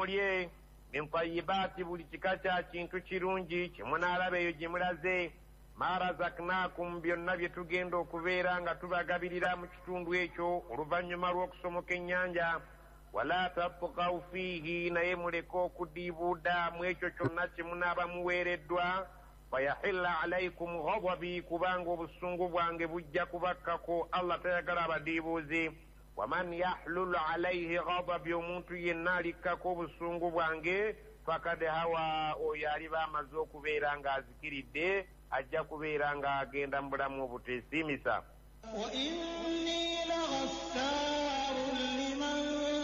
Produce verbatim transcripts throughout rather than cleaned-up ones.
mulye min tayyibati buli kika kya kintu kirungi kyemunaalaba eyo gye mulaze ma razaknakum byonna bye tugenda okubeera nga tubagabirira mu kitundu ekyo oluvannyuma lw'okusomoka ennyanja wala tatgaw fiihi naye muleke okudiibuuda mu ekyo kyonna kye munaaba muweereddwa fayahilla alaykum ghadabi kubanga obusungu bwange bujja kubakkako Allah tayagala abadiibuuzi waman yahlul alayhi ghadabi omuntu yenna alikkako obusungu bwange fakad hawa oyo aliba amaze okubeera ng'azikiridde ajja kubeera ng'agenda mu bulamu obuteesimisa wa inni laghaffarun liman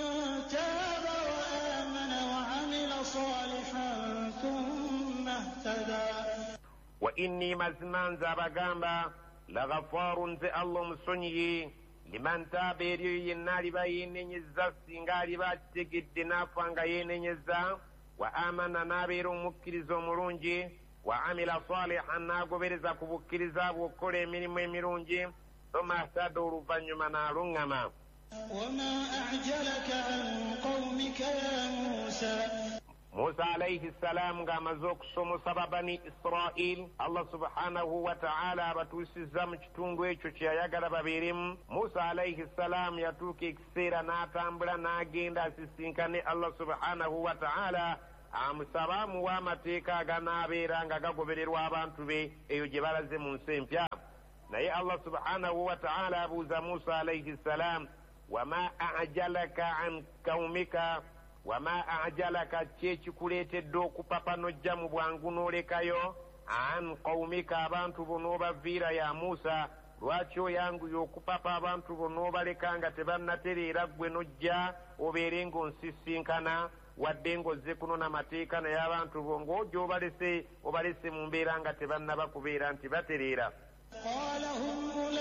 taaba wa amana wa amila salihan thumma ihtada wa inni mazima nze abagamba laghaffarun nze Allah omusonyiyi liman taaba eryo yenna aliba yeenenyezza singa aliba akitegedde n'afa nga yeenenyezza wa amana n'abeera omukkiriza omulungi wa amila salihan n'agobereza ku bukkiriza bwe okukola emirimu emirungi thumma ihtada oluvannyuma n'aluŋŋama wama ajalaka an qawmika ya musa Musa alayhi salaamu ng'amaze okusomosa babani Israil Allah subhanahu wa ta'ala abatuusizza mu kitundu ekyo kye yayagala babeeremu Musa alayhi salaamu yatuuka ekiseera n'atambula n'agenda asisinkane Allah subhanahu wa ta'ala amusaba amuwa amateeka aganaabeera nga gagobererwa abantu be eyo gye balaze mu nsi empya naye Allah subhanahu wa ta'ala abuuza Musa alayhi salaamu wama ajalaka an kaumika wama ajalaka kyekikuleetedde okupapa nojja mu bwangu n'olekayo an qaumika abantu bo n'obaviira ya Musa lwaki oyanguye okupapa abantu bo n'obaleka nga tebannatereera ggwe nojja obeere ng'onsisinkana wadde ng'ozze kunona mateeka naye abantu bo ng'ojja obalese obalese mu mbeera nga tebannaba kubeera nti batereera qala hum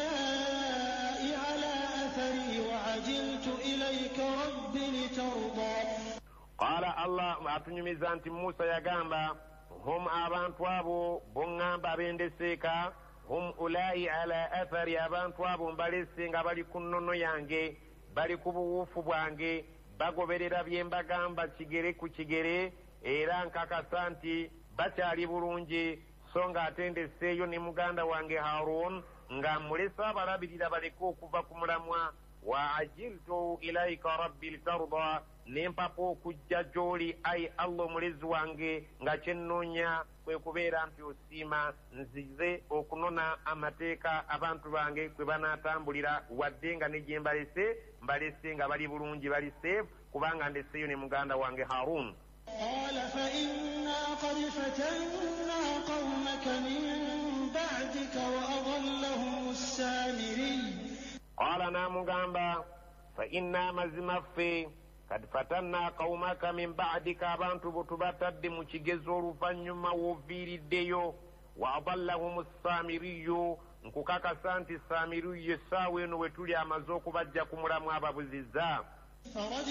ulai ala athari wa ajiltu ilayka rabbi litarda qala Allah atunyumiza nti Musa yagamba hum abantu abo boŋŋamba abendeseeka hum ulai ala athari abantu abo mbalese nga bali ku nnono yange bali ku buwuufu bwange bagoberera bye mbagamba kigere ku kigere era nkakasa nti bakyali bulungi so ng'ate ndeseeyo ne muganda wange Harun nga mulesa abalabirira baleke okuva ku mulamwa wa ajiltu ilaika rabbi litarda nempapa okujja gy'oli ayi Allah omulezi wange nga kyennoonya kwe kubeera nti osiima nzize okunona amateeka abantu bange kwe banaatambulira wadde nga ne gye mbalese mbalese nga bali bulungi bali seefu kubanga ndeseeyo ne muganda wange Harun قال فإنا قد فتنا قومك من بعدك وأضلهم السامري قال نامغامبا فإنا مزمفي قد فتنا قومك من بعدك abantu botubatadde mu kigezo oluvannyuma w'oviiriddeyo وأضلهم السامري nkukakasa nti Samiriyu essaawa eno we tuli amaze okubajja ku mulamu ababuzizza